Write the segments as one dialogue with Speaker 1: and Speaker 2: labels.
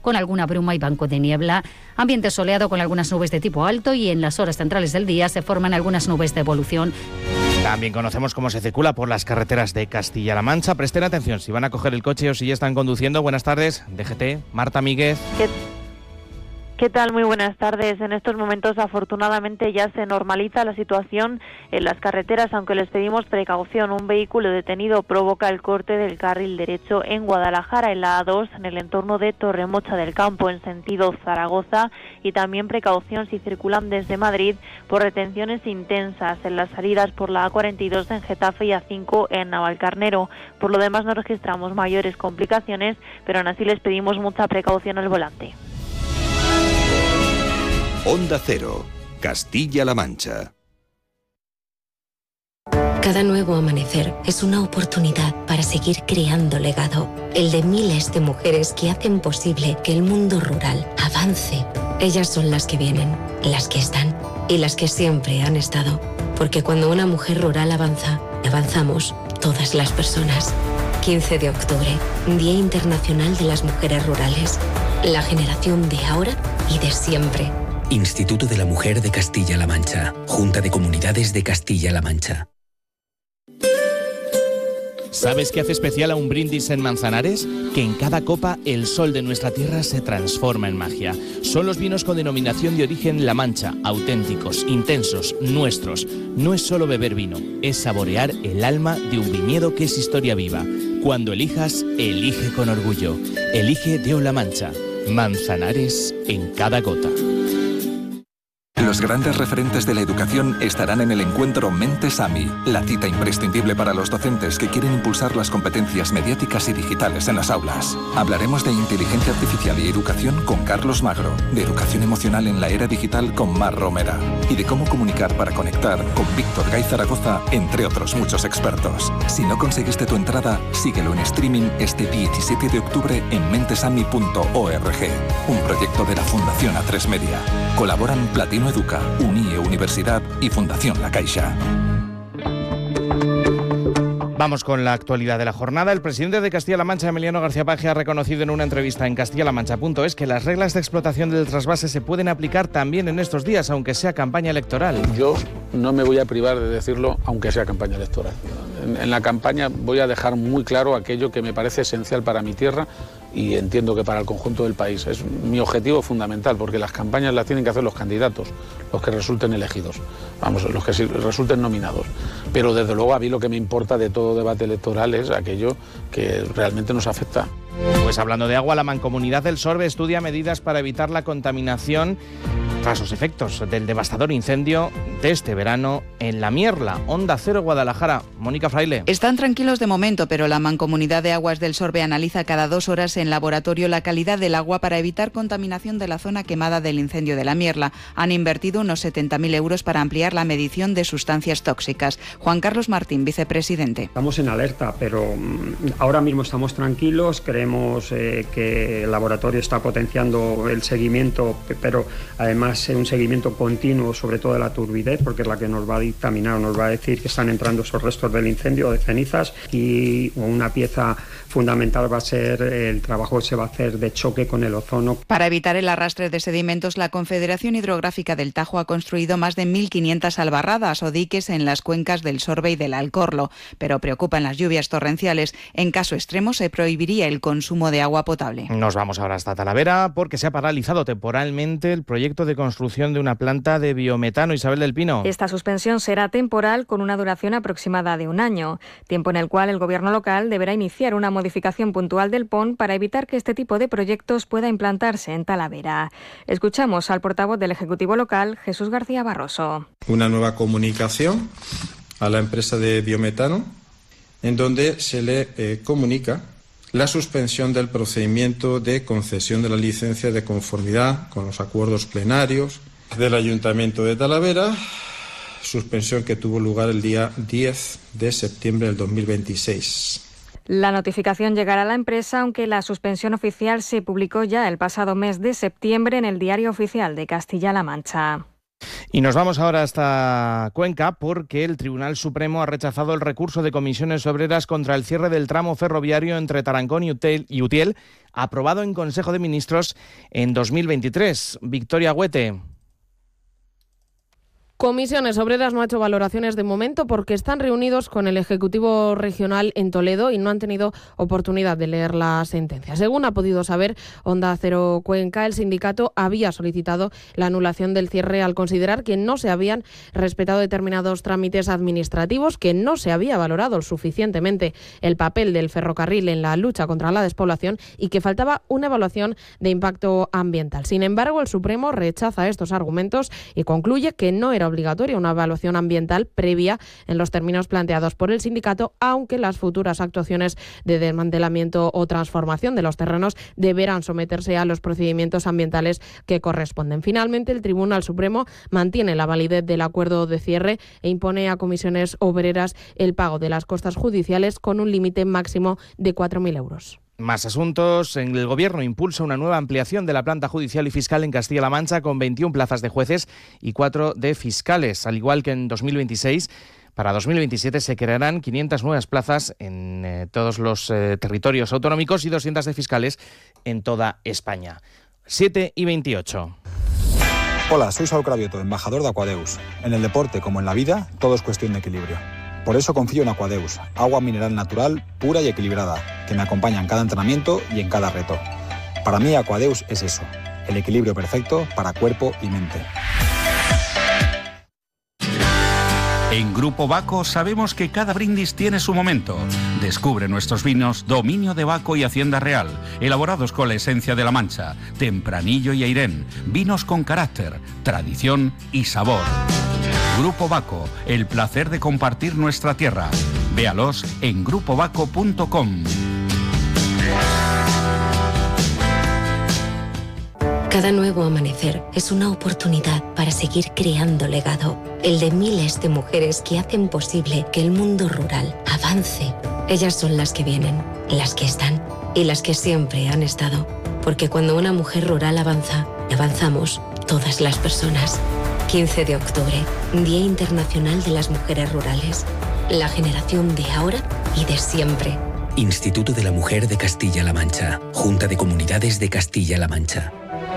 Speaker 1: con alguna bruma y banco de niebla. Ambiente soleado con algunas nubes de tipo alto y en las horas centrales del día se forman algunas nubes de evolución.
Speaker 2: También conocemos cómo se circula por las carreteras de Castilla-La Mancha. Presten atención si van a coger el coche o si ya están conduciendo. Buenas tardes, DGT, Marta Míguez.
Speaker 3: ¿Qué tal? Muy buenas tardes. En estos momentos, afortunadamente, ya se normaliza la situación en las carreteras, aunque les pedimos precaución. Un vehículo detenido provoca el corte del carril derecho en Guadalajara, en la A2, en el entorno de Torremocha del Campo, en sentido Zaragoza, y también precaución si circulan desde Madrid por retenciones intensas en las salidas por la A42 en Getafe y A5 en Navalcarnero. Por lo demás, no registramos mayores complicaciones, pero aún así les pedimos mucha precaución al volante.
Speaker 4: Onda Cero, Castilla-La Mancha.
Speaker 5: Cada nuevo amanecer es una oportunidad para seguir creando legado, el de miles de mujeres que hacen posible que el mundo rural avance. Ellas son las que vienen, las que están y las que siempre han estado, porque cuando una mujer rural avanza, avanzamos todas las personas. 15 de octubre, Día Internacional de las Mujeres Rurales, la generación de ahora y de siempre.
Speaker 6: Instituto de la Mujer de Castilla-La Mancha. Junta de Comunidades de Castilla-La Mancha.
Speaker 2: ¿Sabes qué hace especial a un brindis en Manzanares? Que en cada copa el sol de nuestra tierra se transforma en magia. Son los vinos con denominación de origen La Mancha, auténticos, intensos, nuestros. No es solo beber vino, es saborear el alma de un viñedo que es historia viva. Cuando elijas, elige con orgullo. Elige DEO La Mancha. Manzanares en cada gota.
Speaker 4: Los grandes referentes de la educación estarán en el encuentro Mentes AMI, la cita imprescindible para los docentes que quieren impulsar las competencias mediáticas y digitales en las aulas. Hablaremos de inteligencia artificial y educación con Carlos Magro, de educación emocional en la era digital con Mar Romera y de cómo comunicar para conectar con Víctor Gay Zaragoza, entre otros muchos expertos. Si no conseguiste tu entrada, síguelo en streaming este 17 de octubre en mentesami.org, un proyecto de la Fundación A3 Media. Colaboran Platino Educa, UNIE Universidad y Fundación La Caixa.
Speaker 2: Vamos con la actualidad de la jornada. El presidente de Castilla-La Mancha, Emiliano García Paje, ha reconocido en una entrevista en castillalamancha.es que las reglas de explotación del trasvase se pueden aplicar también en estos días, aunque sea campaña electoral.
Speaker 7: Yo no me voy a privar de decirlo, aunque sea campaña electoral. En la campaña voy a dejar muy claro aquello que me parece esencial para mi tierra y entiendo que para el conjunto del país. Es mi objetivo fundamental, porque las campañas las tienen que hacer los candidatos, los que resulten elegidos, vamos, los que resulten nominados. Pero desde luego a mí lo que me importa de todo debate electoral es aquello que realmente nos afecta.
Speaker 2: Pues hablando de agua, la Mancomunidad del Sorbe estudia medidas para evitar la contaminación tras los efectos del devastador incendio de este verano en La Mierla. Onda Cero, Guadalajara. Mónica Fraile.
Speaker 8: Están tranquilos de momento, pero la Mancomunidad de Aguas del Sorbe analiza cada 2 horas en laboratorio la calidad del agua para evitar contaminación de la zona quemada del incendio de La Mierla. Han invertido unos 70.000 euros para ampliar la medición de sustancias tóxicas. Juan Carlos Martín, vicepresidente.
Speaker 9: Estamos en alerta, pero ahora mismo estamos tranquilos. Creemos que el laboratorio está potenciando el seguimiento, pero además un seguimiento continuo, sobre todo de la turbidez, porque es la que nos va a dictaminar, nos va a decir que están entrando esos restos del incendio, de cenizas, y una pieza fundamental va a ser el trabajo que se va a hacer de choque con el ozono.
Speaker 8: Para evitar el arrastre de sedimentos, la Confederación Hidrográfica del Tajo ha construido más de 1.500 albarradas o diques en las cuencas del Sorbe y del Alcorlo, pero preocupan las lluvias torrenciales. En caso extremo se prohibiría el consumo de agua potable.
Speaker 2: Nos vamos ahora hasta Talavera porque se ha paralizado temporalmente el proyecto de construcción de una planta de biometano. Isabel del Pino.
Speaker 10: Esta suspensión será temporal con una duración aproximada de 1 año, tiempo en el cual el Gobierno local deberá iniciar una modificación puntual del PON para evitar que este tipo de proyectos pueda implantarse en Talavera. Escuchamos al portavoz del Ejecutivo local, Jesús García Barroso.
Speaker 11: Una nueva comunicación a la empresa de biometano en donde se le comunica la suspensión del procedimiento de concesión de la licencia de conformidad con los acuerdos plenarios del Ayuntamiento de Talavera, suspensión que tuvo lugar el día 10 de septiembre del 2026.
Speaker 10: La notificación llegará a la empresa, aunque la suspensión oficial se publicó ya el pasado mes de septiembre en el Diario Oficial de Castilla-La Mancha.
Speaker 2: Y nos vamos ahora hasta Cuenca porque el Tribunal Supremo ha rechazado el recurso de Comisiones Obreras contra el cierre del tramo ferroviario entre Tarancón y Utiel, aprobado en Consejo de Ministros en 2023. Victoria Huete.
Speaker 12: Comisiones Obreras no ha hecho valoraciones de momento porque están reunidos con el Ejecutivo Regional en Toledo y no han tenido oportunidad de leer la sentencia. Según ha podido saber Onda Cero Cuenca, el sindicato había solicitado la anulación del cierre al considerar que no se habían respetado determinados trámites administrativos, que no se había valorado suficientemente el papel del ferrocarril en la lucha contra la despoblación y que faltaba una evaluación de impacto ambiental. Sin embargo, el Supremo rechaza estos argumentos y concluye que no era obligatoria una evaluación ambiental previa en los términos planteados por el sindicato, aunque las futuras actuaciones de desmantelamiento o transformación de los terrenos deberán someterse a los procedimientos ambientales que corresponden. Finalmente, el Tribunal Supremo mantiene la validez del acuerdo de cierre e impone a Comisiones Obreras el pago de las costas judiciales con un límite máximo de 4.000 euros.
Speaker 2: Más asuntos. El Gobierno impulsa una nueva ampliación de la planta judicial y fiscal en Castilla-La Mancha con 21 plazas de jueces y 4 de fiscales. Al igual que en 2026, para 2027 se crearán 500 nuevas plazas en todos los territorios autonómicos y 200 de fiscales en toda España. 7:28.
Speaker 13: Hola, soy Saúl Cravioto, embajador de Aquadeus. En el deporte, como en la vida, todo es cuestión de equilibrio. Por eso confío en Aquadeus, agua mineral natural, pura y equilibrada, que me acompaña en cada entrenamiento y en cada reto. Para mí Aquadeus es eso, el equilibrio perfecto para cuerpo y mente.
Speaker 14: En Grupo Baco sabemos que cada brindis tiene su momento. Descubre nuestros vinos Dominio de Baco y Hacienda Real, elaborados con la esencia de La Mancha, Tempranillo y Airén, vinos con carácter, tradición y sabor. Grupo Baco, el placer de compartir nuestra tierra. Véalos en grupobaco.com.
Speaker 5: Cada nuevo amanecer es una oportunidad para seguir creando legado, el de miles de mujeres que hacen posible que el mundo rural avance. Ellas son las que vienen, las que están y las que siempre han estado. Porque cuando una mujer rural avanza, avanzamos todas las personas. 15 de octubre, Día Internacional de las Mujeres Rurales. La generación de ahora y de siempre.
Speaker 6: Instituto de la Mujer de Castilla-La Mancha. Junta de Comunidades de Castilla-La Mancha.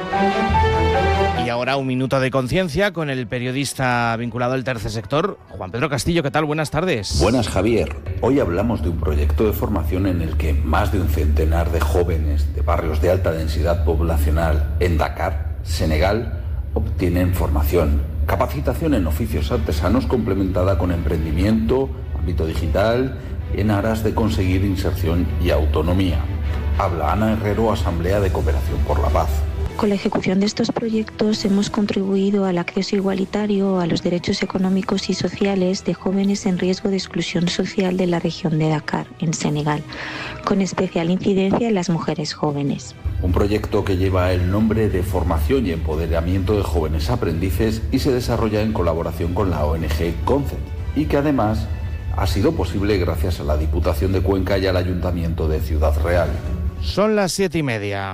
Speaker 2: Y ahora un minuto de conciencia con el periodista vinculado al tercer sector, Juan Pedro Castillo. ¿Qué tal? Buenas tardes.
Speaker 15: Buenas, Javier. Hoy hablamos de un proyecto de formación en el que más de un centenar de jóvenes de barrios de alta densidad poblacional en Dakar, Senegal, obtienen formación, capacitación en oficios artesanos complementada con emprendimiento, ámbito digital, en aras de conseguir inserción y autonomía. Habla Ana Herrero, Asamblea de Cooperación por la Paz.
Speaker 16: Con la ejecución de estos proyectos hemos contribuido al acceso igualitario a los derechos económicos y sociales de jóvenes en riesgo de exclusión social de la región de Dakar, en Senegal, con especial incidencia en las mujeres jóvenes.
Speaker 15: Un proyecto que lleva el nombre de Formación y Empoderamiento de Jóvenes Aprendices y se desarrolla en colaboración con la ONG Concept y que además ha sido posible gracias a la Diputación de Cuenca y al Ayuntamiento de Ciudad Real.
Speaker 2: Son las 7:30.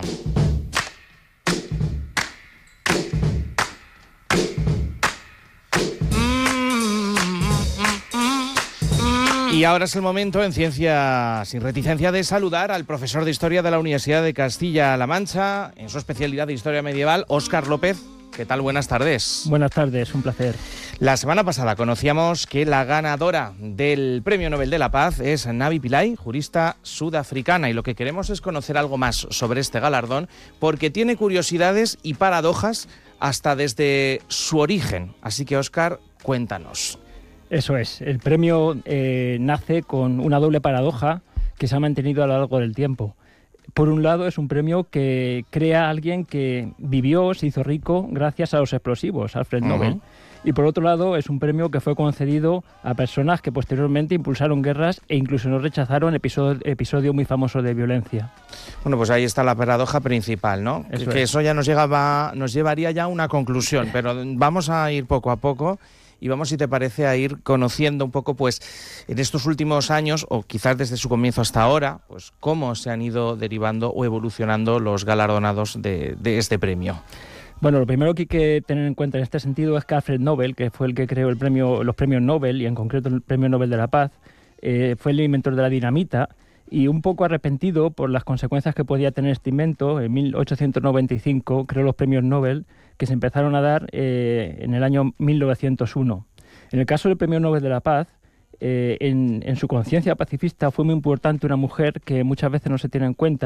Speaker 2: Y ahora es el momento, en Ciencia sin Reticencia, de saludar al profesor de Historia de la Universidad de Castilla-La Mancha, en su especialidad de Historia Medieval, Óscar López. ¿Qué tal? Buenas tardes.
Speaker 17: Buenas tardes, un placer.
Speaker 2: La semana pasada conocíamos que la ganadora del Premio Nobel de la Paz es Navi Pillay, jurista sudafricana, y lo que queremos es conocer algo más sobre este galardón, porque tiene curiosidades y paradojas hasta desde su origen. Así que, Óscar, cuéntanos.
Speaker 17: Eso es, el premio nace con una doble paradoja que se ha mantenido a lo largo del tiempo. Por un lado, es un premio que crea a alguien que vivió, se hizo rico gracias a los explosivos, Alfred Nobel. Y por otro lado, es un premio que fue concedido a personas que posteriormente impulsaron guerras e incluso no rechazaron episodio muy famoso de violencia.
Speaker 2: Bueno, pues ahí está la paradoja principal, ¿no? Eso ya nos llevaría ya a una conclusión, pero vamos a ir poco a poco. Y vamos, si te parece, a ir conociendo un poco, pues, en estos últimos años, o quizás desde su comienzo hasta ahora, pues, cómo se han ido derivando o evolucionando los galardonados de este premio.
Speaker 17: Bueno, lo primero que hay que tener en cuenta en este sentido es que Alfred Nobel, que fue el que creó los premios Nobel, y en concreto el Premio Nobel de la Paz, fue el inventor de la dinamita, y un poco arrepentido por las consecuencias que podía tener este invento. En 1895 creó los premios Nobel, que se empezaron a dar en el año 1901. En el caso del Premio Nobel de la Paz, en su conciencia pacifista fue muy importante una mujer que muchas veces no se tiene en cuenta,